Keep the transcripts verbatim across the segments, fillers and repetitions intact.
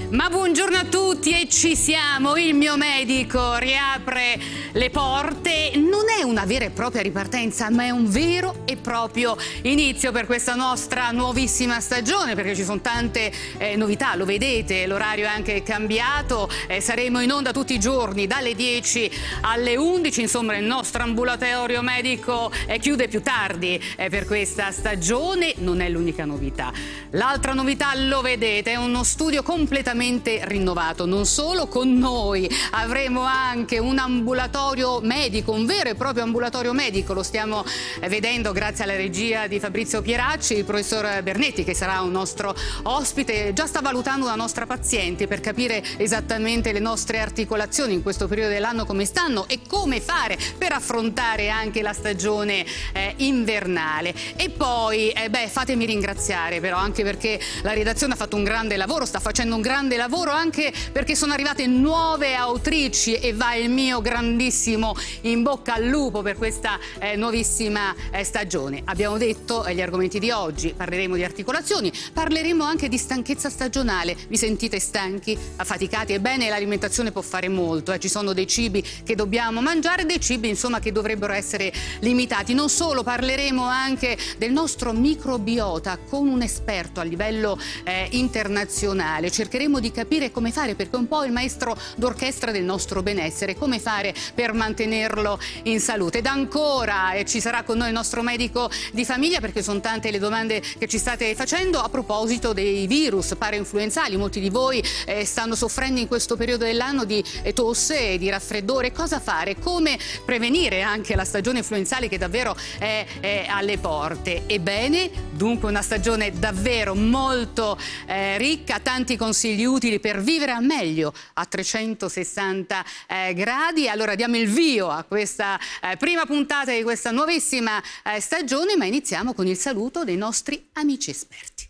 Ma buongiorno a tutti e ci siamo, il mio medico riapre le porte, non è una vera e propria ripartenza ma è un vero e proprio inizio per questa nostra nuovissima stagione, perché ci sono tante eh, novità, lo vedete, l'orario è anche cambiato, eh, saremo in onda tutti i giorni dalle dieci alle undici, insomma il nostro ambulatorio medico eh, chiude più tardi eh, per questa stagione, non è l'unica novità. L'altra novità, lo vedete, è uno studio completamente rinnovato, non solo con noi, avremo anche un ambulatorio medico, un vero e proprio ambulatorio medico, lo stiamo vedendo grazie alla regia di Fabrizio Pieracci, il professor Bernetti che sarà un nostro ospite, già sta valutando una nostra paziente per capire esattamente le nostre articolazioni in questo periodo dell'anno come stanno e come fare per affrontare anche la stagione eh, invernale. E poi, eh, beh, fatemi ringraziare però anche perché la redazione ha fatto un grande lavoro, sta facendo un grande lavoro anche perché sono arrivate nuove autrici e va il mio grandissimo in bocca al lupo per questa eh, nuovissima eh, stagione. Abbiamo detto eh, gli argomenti di oggi, parleremo di articolazioni, parleremo anche di stanchezza stagionale. Vi sentite stanchi, affaticati? Ebbene, l'alimentazione può fare molto, eh. Ci sono dei cibi che dobbiamo mangiare, dei cibi insomma che dovrebbero essere limitati. Non solo, parleremo anche del nostro microbiota con un esperto a livello eh, internazionale. Cercheremo di capire come fare, perché è un po' il maestro d'orchestra del nostro benessere, come fare per mantenerlo in salute. Ed ancora eh, ci sarà con noi il nostro medico di famiglia, perché sono tante le domande che ci state facendo a proposito dei virus parainfluenzali. Molti di voi eh, stanno soffrendo in questo periodo dell'anno di eh, tosse e di raffreddore. Cosa fare? Come prevenire anche la stagione influenzale che davvero è, è alle porte? Ebbene, dunque una stagione davvero molto eh, ricca, tanti consigli utili per vivere al meglio a trecentosessanta eh, gradi. Allora diamo il vio a questa eh, prima puntata di questa nuovissima eh, stagione, ma iniziamo con il saluto dei nostri amici esperti.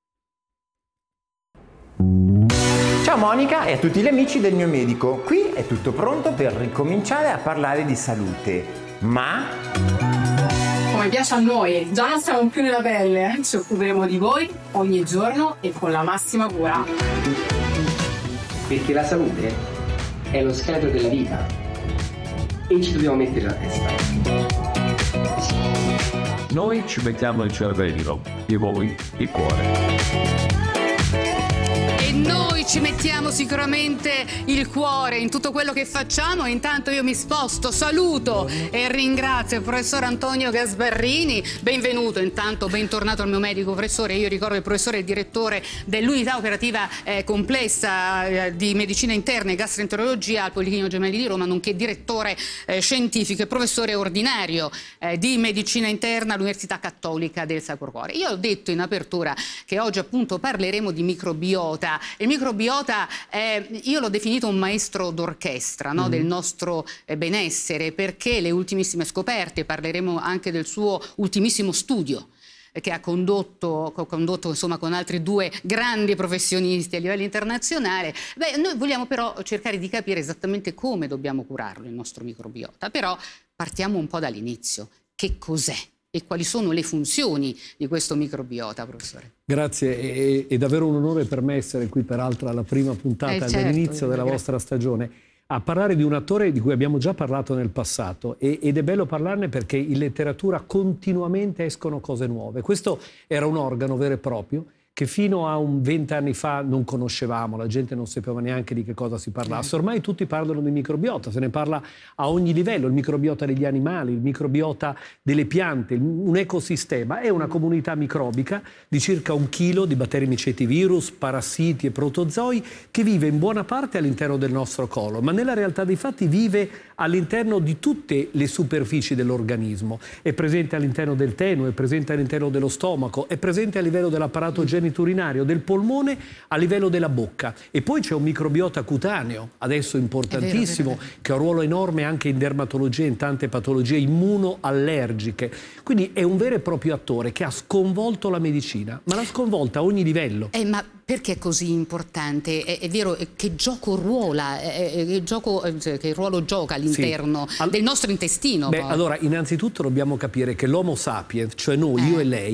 Ciao Monica e a tutti gli amici del mio medico. Qui è tutto pronto per ricominciare a parlare di salute, ma... come piace a noi, già non siamo più nella pelle, eh? Ci occuperemo di voi ogni giorno e con la massima cura. Perché la salute è lo scheletro della vita e ci dobbiamo mettere la testa. Noi ci mettiamo il cervello e voi il cuore. Noi ci mettiamo sicuramente il cuore in tutto quello che facciamo. Intanto io mi sposto, saluto e ringrazio il professor Antonio Gasbarrini. Benvenuto, intanto bentornato al mio medico professore. Io ricordo il professore è il direttore dell'unità operativa eh, complessa eh, di medicina interna e gastroenterologia al Policlinico Gemelli di Roma, nonché direttore eh, scientifico e professore ordinario eh, di medicina interna all'Università Cattolica del Sacro Cuore. Io ho detto in apertura che oggi appunto parleremo di microbiota. Il microbiota, è, io l'ho definito un maestro d'orchestra, no? mm. del nostro eh, benessere, perché le ultimissime scoperte, parleremo anche del suo ultimissimo studio eh, che ha condotto, condotto insomma, con altri due grandi professionisti a livello internazionale. Beh, noi vogliamo però cercare di capire esattamente come dobbiamo curarlo il nostro microbiota, però partiamo un po' dall'inizio. Che cos'è? E quali sono le funzioni di questo microbiota, professore? Grazie, è, è davvero un onore per me essere qui, peraltro alla prima puntata, eh certo, dall'inizio della vostra stagione, a parlare di un attore di cui abbiamo già parlato nel passato e, ed è bello parlarne perché in letteratura continuamente escono cose nuove. Questo era un organo vero e proprio che fino a un vent'anni fa non conoscevamo, la gente non sapeva neanche di che cosa si parlasse. Ormai tutti parlano di microbiota, se ne parla a ogni livello, il microbiota degli animali, il microbiota delle piante, un ecosistema, è una comunità microbica di circa un chilo di batteri, miceti, virus, parassiti e protozoi che vive in buona parte all'interno del nostro collo, ma nella realtà dei fatti vive all'interno di tutte le superfici dell'organismo. È presente all'interno del teno, è presente all'interno dello stomaco, è presente a livello dell'apparato genitourinario, del polmone, a livello della bocca. E poi c'è un microbiota cutaneo, adesso importantissimo, vero, vero, vero. che ha un ruolo enorme anche in dermatologia, in tante patologie immunoallergiche. Quindi è un vero e proprio attore che ha sconvolto la medicina, ma l'ha sconvolta a ogni livello. Eh, ma perché è così importante? È, è vero, che gioco ruola, è, è, gioco, che ruolo gioca all'interno sì. All... del nostro intestino? Beh, poi. allora, innanzitutto dobbiamo capire che l'Homo sapiens, cioè noi, eh. io e lei,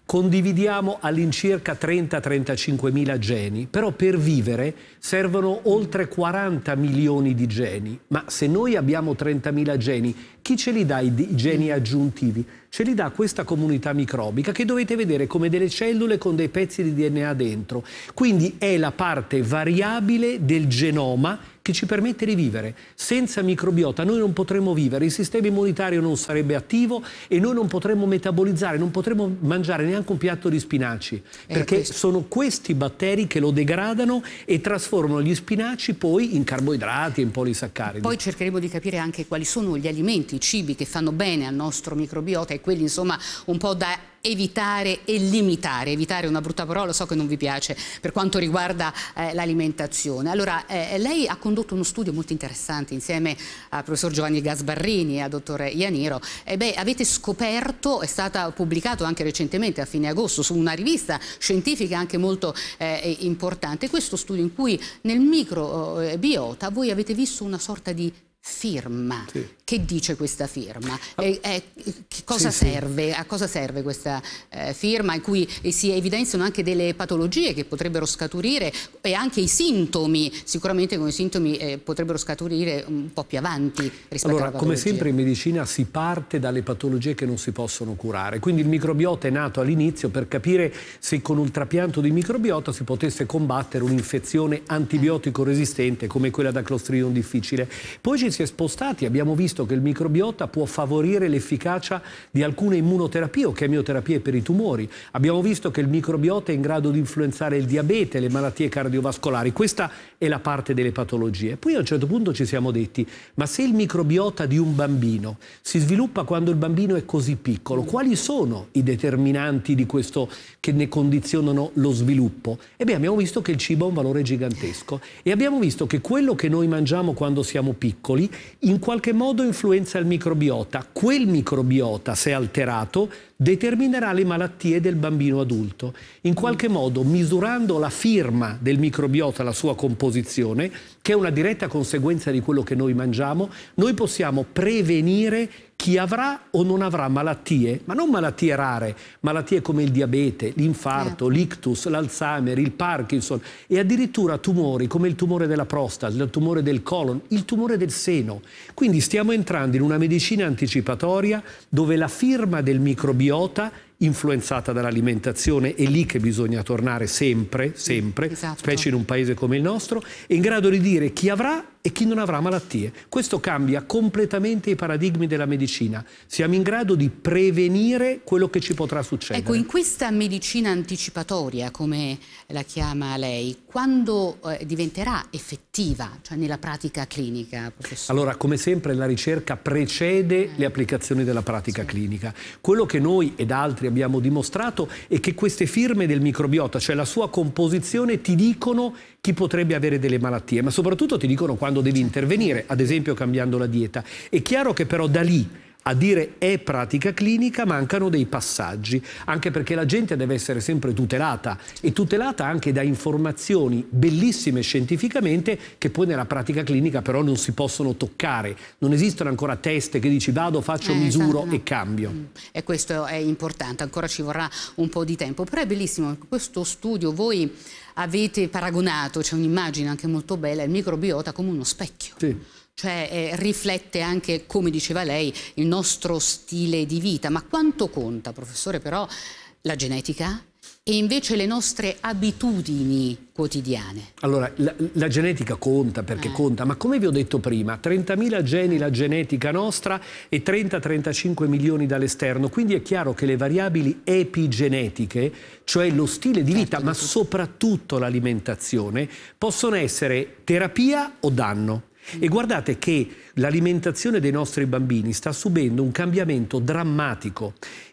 condividiamo all'incirca trenta trentacinque mila geni, però per vivere servono oltre quaranta milioni di geni. Ma se noi abbiamo trentamila geni, chi ce li dà i, i geni aggiuntivi? Ce li dà questa comunità microbica che dovete vedere come delle cellule con dei pezzi di D N A dentro. Quindi è la parte variabile del genoma che ci permette di vivere. Senza microbiota noi non potremmo vivere, il sistema immunitario non sarebbe attivo e noi non potremmo metabolizzare, non potremmo mangiare neanche un piatto di spinaci, perché questo. sono questi batteri che lo degradano e trasformano gli spinaci poi in carboidrati e in polisaccaridi. Poi cercheremo di capire anche quali sono gli alimenti, i cibi che fanno bene al nostro microbiota e quelli insomma un po' da evitare e limitare. Evitare è una brutta parola, so che non vi piace per quanto riguarda eh, l'alimentazione. Allora, eh, lei ha condotto uno studio molto interessante insieme al professor Giovanni Gasbarrini e al dottor Ianiro. E beh, avete scoperto, è stato pubblicato anche recentemente a fine agosto su una rivista scientifica anche molto eh, importante, questo studio in cui nel microbiota voi avete visto una sorta di firma. Sì. Che dice questa firma? Ah. E, e, che cosa sì, serve? Sì. A cosa serve questa eh, firma in cui si evidenziano anche delle patologie che potrebbero scaturire e anche i sintomi, sicuramente come sintomi eh, potrebbero scaturire un po' più avanti rispetto allora, alla patologia. Come sempre in medicina si parte dalle patologie che non si possono curare, quindi il microbiota è nato all'inizio per capire se con un trapianto di microbiota si potesse combattere un'infezione antibiotico resistente come quella da Clostridium difficile. Poi ci si è spostati, abbiamo visto che il microbiota può favorire l'efficacia di alcune immunoterapie o chemioterapie per i tumori. Abbiamo visto che il microbiota è in grado di influenzare il diabete, le malattie cardiovascolari. Questa è la parte delle patologie. Poi a un certo punto ci siamo detti, ma se il microbiota di un bambino si sviluppa quando il bambino è così piccolo, quali sono i determinanti di questo che ne condizionano lo sviluppo? Ebbene, abbiamo visto che il cibo ha un valore gigantesco e abbiamo visto che quello che noi mangiamo quando siamo piccoli in qualche modo influenza il microbiota. Quel microbiota, se alterato, determinerà le malattie del bambino adulto. In qualche modo, misurando la firma del microbiota, la sua composizione, che è una diretta conseguenza di quello che noi mangiamo, noi possiamo prevenire chi avrà o non avrà malattie, ma non malattie rare, malattie come il diabete, l'infarto, l'ictus, l'Alzheimer, il Parkinson e addirittura tumori come il tumore della prostata, il tumore del colon, il tumore del seno. Quindi stiamo entrando in una medicina anticipatoria dove la firma del microbiota influenzata dall'alimentazione, è lì che bisogna tornare sempre, sempre, esatto. Specie in un paese come il nostro, è in grado di dire chi avrà e chi non avrà malattie. Questo cambia completamente i paradigmi della medicina. Siamo in grado di prevenire quello che ci potrà succedere. Ecco, in questa medicina anticipatoria, come la chiama lei, quando eh, diventerà effettiva, cioè nella pratica clinica, professore? Allora, come sempre, la ricerca precede eh. le applicazioni della pratica sì. clinica. Quello che noi ed altri abbiamo dimostrato è che queste firme del microbiota, cioè la sua composizione, ti dicono chi potrebbe avere delle malattie, ma soprattutto ti dicono quando devi intervenire, ad esempio cambiando la dieta. È chiaro che però da lì a dire è pratica clinica mancano dei passaggi, anche perché la gente deve essere sempre tutelata e tutelata anche da informazioni bellissime scientificamente che poi nella pratica clinica però non si possono toccare. Non esistono ancora test che dici vado, faccio, eh, misuro esatto, no. e cambio. Mm. E questo è importante, ancora ci vorrà un po' di tempo, però è bellissimo questo studio. Voi avete paragonato, c'è un'immagine anche molto bella, il microbiota come uno specchio. Sì. Cioè eh, riflette anche, come diceva lei, il nostro stile di vita. Ma quanto conta, professore, però la genetica e invece le nostre abitudini quotidiane? Allora, la, la genetica conta perché eh. conta, ma come vi ho detto prima, trentamila geni la genetica nostra e trenta trentacinque milioni dall'esterno, quindi è chiaro che le variabili epigenetiche, cioè lo stile di vita, certo, ma soprattutto l'alimentazione, possono essere terapia o danno. E guardate che l'alimentazione dei nostri bambini sta subendo un cambiamento drammatico.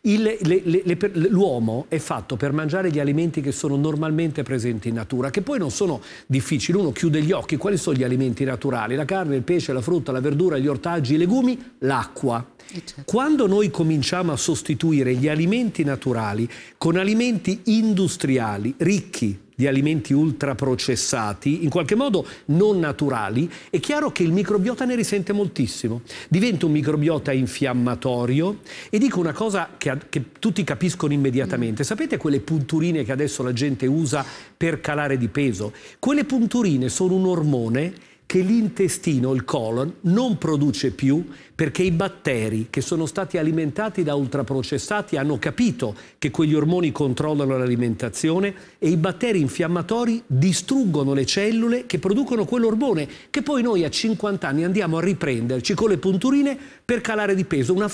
L'uomo è fatto per mangiare gli alimenti che sono normalmente presenti in natura, che poi non sono difficili. Uno chiude gli occhi, quali sono gli alimenti naturali? La carne, il pesce, la frutta, la verdura, gli ortaggi, i legumi, l'acqua. Certo. Quando noi cominciamo a sostituire gli alimenti naturali con alimenti industriali, ricchi di alimenti ultraprocessati, in qualche modo non naturali, è chiaro che il microbiota ne risente moltissimo. Diventa un microbiota infiammatorio, e dico una cosa che, che tutti capiscono immediatamente. Sapete quelle punturine che adesso la gente usa per calare di peso? Quelle punturine sono un ormone che l'intestino, il colon, non produce più, perché i batteri che sono stati alimentati da ultraprocessati hanno capito che quegli ormoni controllano l'alimentazione, e i batteri infiammatori distruggono le cellule che producono quell'ormone, che poi noi a cinquanta anni andiamo a riprenderci con le punturine per calare di peso. Una